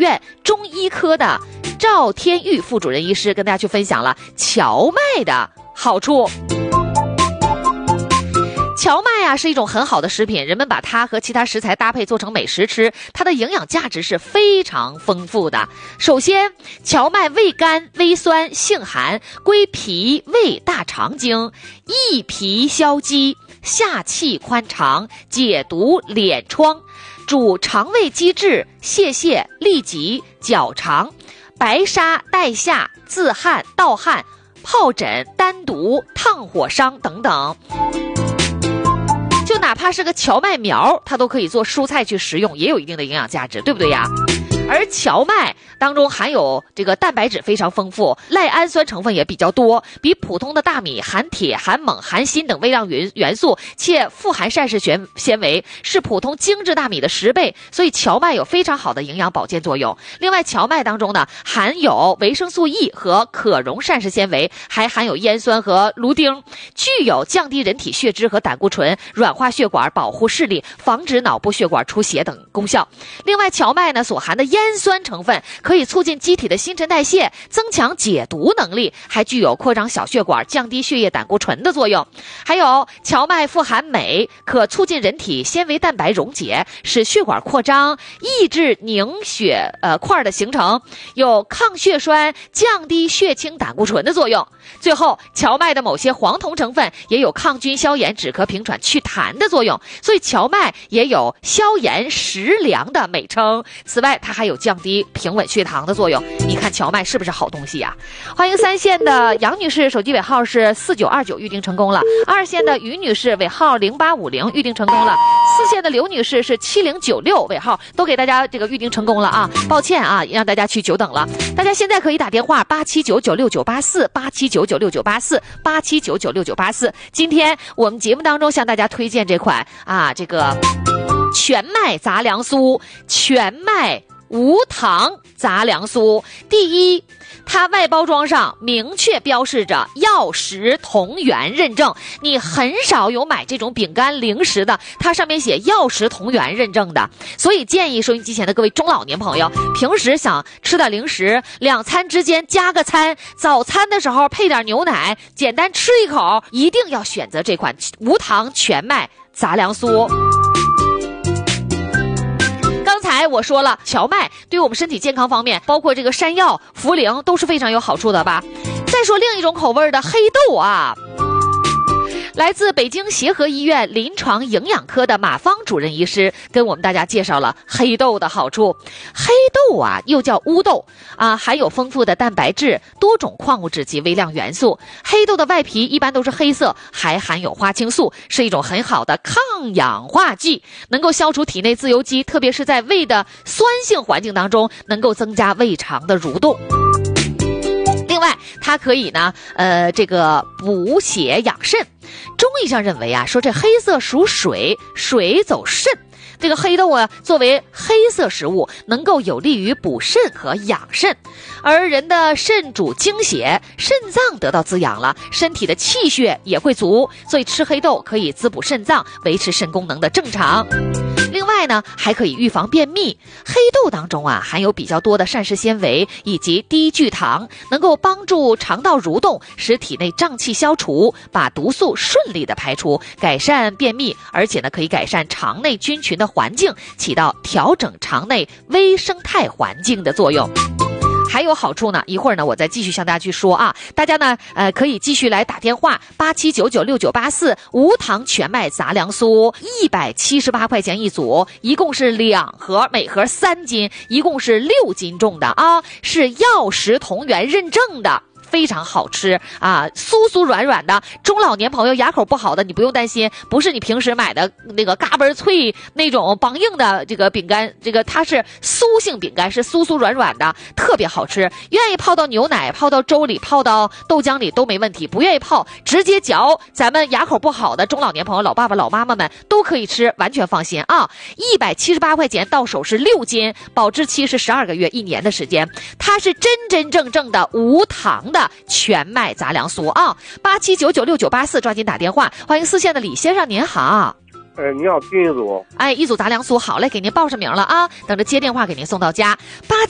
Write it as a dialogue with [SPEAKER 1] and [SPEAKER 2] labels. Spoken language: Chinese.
[SPEAKER 1] 院中医科的赵天玉副主任医师跟大家去分享了荞麦的好处。荞麦啊是一种很好的食品，人们把它和其他食材搭配做成美食吃，它的营养价值是非常丰富的。首先，荞麦味甘微酸性寒，归脾胃大肠经，益脾消积，下气宽肠，解毒敛疮，主肠胃积滞、泄泻、痢疾、绞肠、白沙、带下、自汗、盗汗、疱疹、丹毒、烫火伤等等。就哪怕是个荞麦苗，它都可以做蔬菜去食用，也有一定的营养价值，对不对呀？而荞麦当中含有这个蛋白质非常丰富，赖氨酸成分也比较多，比普通的大米含铁、含锰、含锌等微量元素，且富含膳食纤维，是普通精致大米的10倍，所以荞麦有非常好的营养保健作用。另外，荞麦当中呢含有维生素 E 和可溶膳食纤维，还含有烟酸和芦丁，具有降低人体血脂和胆固醇、软化血管、保护视力、防止脑部血管出血等功效。另外，荞麦呢所含的烟酸成分可以促进机体的新陈代谢，增强解毒能力，还具有扩张小血管、降低血液胆固醇的作用。还有荞麦富含镁，可促进人体纤维蛋白溶解，使血管扩张，抑制凝血块的形成，有抗血栓、降低血清胆固醇的作用。最后，荞麦的某些黄酮成分也有抗菌消炎、止咳平喘、祛痰的作用，所以荞麦也有消炎食凉的美称。此外，它还有降低平稳血糖的作用。你看荞麦是不是好东西呀？欢迎3线的杨女士，手机尾号是4929，预定成功了。2线的于女士，尾号0850，预定成功了。4线的刘女士是7096，尾号都给大家这个预定成功了啊！抱歉啊，让大家去久等了。大家现在可以打电话87996984，87996984，87996984。今天我们节目当中向大家推荐这款这个全麦杂粮酥，全麦无糖杂粮酥。第一，它外包装上明确标示着药食同源认证，你很少有买这种饼干零食的，它上面写药食同源认证的。所以建议收音机前的各位中老年朋友，平时想吃点零食，2餐之间加个餐，早餐的时候配点牛奶，简单吃一口，一定要选择这款无糖全麦杂粮酥。刚才我说了，荞麦对我们身体健康方面，包括这个山药、茯苓都是非常有好处的吧。再说另一种口味的黑豆啊，来自北京协和医院临床营养科的马芳主任医师跟我们大家介绍了黑豆的好处。黑豆啊，又叫乌豆啊，含有丰富的蛋白质、多种矿物质及微量元素。黑豆的外皮一般都是黑色，还含有花青素，是一种很好的抗氧化剂，能够消除体内自由基，特别是在胃的酸性环境当中，能够增加胃肠的蠕动。另外，它可以呢，这个补血养肾。中医上认为啊，说这黑色属水，水走肾。这个黑豆啊，作为黑色食物，能够有利于补肾和养肾。而人的肾主精血，肾脏得到滋养了，身体的气血也会足，所以吃黑豆可以滋补肾脏，维持肾功能的正常。另外呢，还可以预防便秘。黑豆当中啊，含有比较多的膳食纤维以及低聚糖，能够帮助肠道蠕动，使体内胀气消除，把毒素顺利的排出，改善便秘，而且呢，可以改善肠内菌群的环境，起到调整肠内微生态环境的作用。还有好处呢，一会儿呢我再继续向大家去说啊。大家呢可以继续来打电话87996984，无糖全麦杂粮酥178块钱一组，一共是2盒，每盒3斤，一共是6斤重的啊，是药食同源认证的。非常好吃啊，酥酥软软的。中老年朋友牙口不好的，你不用担心，不是你平时买的那个嘎嘣脆那种梆硬的这个饼干，这个它是酥性饼干，是酥酥软软的，特别好吃。愿意泡到牛奶、泡到粥里、泡到豆浆里都没问题，不愿意泡直接嚼，咱们牙口不好的中老年朋友、老爸爸、老妈妈们都可以吃，完全放心啊。178块钱到手是6斤，保质期是12个月1年的时间，它是真正的无糖的全麦杂粮酥啊！87996984，抓紧打电话。欢迎4线的李先生，您好。
[SPEAKER 2] 你好，订一组。
[SPEAKER 1] 一组杂粮酥，好嘞，给您报上名了啊，等着接电话给您送到家。